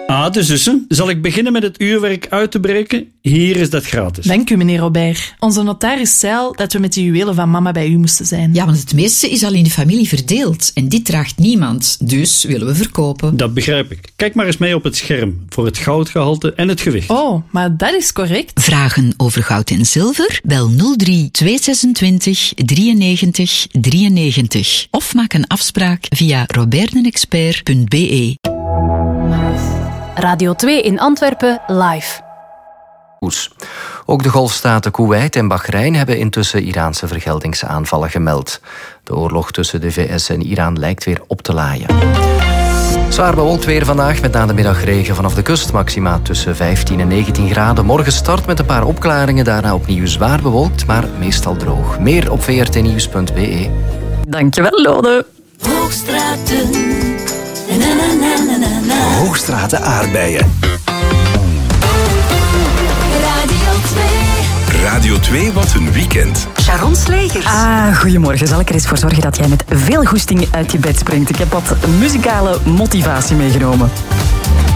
De zussen. Zal ik beginnen met het uurwerk uit te breken? Hier is dat gratis. Dank u, meneer Robert. Onze notaris zei al dat we met de juwelen van mama bij u moesten zijn. Ja, want het meeste is al in de familie verdeeld. En dit draagt niemand. Dus willen we verkopen. Dat begrijp ik. Kijk maar eens mee op het scherm. Voor het goudgehalte en het gewicht. Oh, maar dat is correct. Vragen over goud en zilver? Bel 03 226 93 93. Of maak een afspraak via robertdenexpert.be. Radio 2 in Antwerpen live. Ook de golfstaten Koeweit en Bahrein hebben intussen Iraanse vergeldingsaanvallen gemeld. De oorlog tussen de VS en Iran lijkt weer op te laaien. Zwaar bewolkt weer vandaag met na de middag regen vanaf de kust. Maxima tussen 15 en 19 graden. Morgen start met een paar opklaringen. Daarna opnieuw zwaar bewolkt, maar meestal droog. Meer op vrtnieuws.be. Dankjewel, Lode. Hoogstraten. Hoogstraten aardbeien. Radio 2, wat een weekend. Sharon Slegers. Goedemorgen. Zal ik er eens voor zorgen dat jij met veel goesting uit je bed springt. Ik heb wat muzikale motivatie meegenomen.